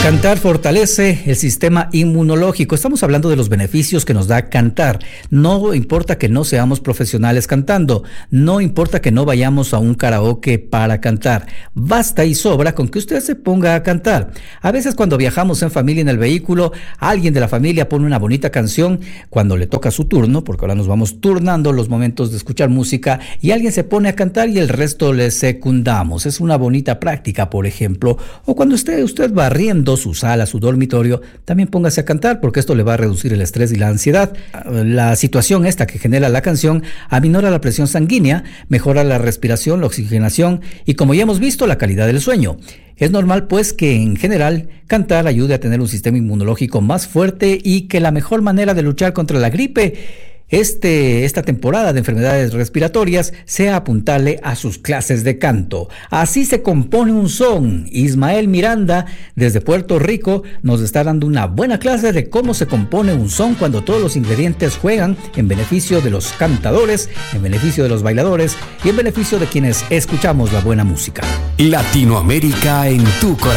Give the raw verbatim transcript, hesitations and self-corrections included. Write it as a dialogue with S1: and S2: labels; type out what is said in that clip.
S1: Cantar fortalece el sistema inmunológico. Estamos hablando de los beneficios que nos da cantar. No importa que no seamos profesionales cantando, no importa que no vayamos a un karaoke para cantar. Basta y sobra con que usted se ponga a cantar. A veces cuando viajamos en familia en el vehículo, alguien de la familia pone una bonita canción cuando le toca su turno, porque ahora nos vamos turnando los momentos de escuchar música, y alguien se pone a cantar y el resto le secundamos. Es una bonita práctica, por ejemplo. O cuando esté usted barriendo su sala, su dormitorio, también póngase a cantar, porque esto le va a reducir el estrés y la ansiedad. La situación esta que genera la canción aminora la presión sanguínea, mejora la respiración, la oxigenación y, como ya hemos visto, la calidad del sueño. Es normal, pues, que en general cantar ayude a tener un sistema inmunológico más fuerte y que la mejor manera de luchar contra la gripe Este, esta temporada de enfermedades respiratorias sea apuntarle a sus clases de canto. Así se compone un son. Ismael Miranda, desde Puerto Rico, nos está dando una buena clase de cómo se compone un son cuando todos los ingredientes juegan en beneficio de los cantadores, en beneficio de los bailadores y en beneficio de quienes escuchamos la buena música.
S2: Latinoamérica en tu corazón.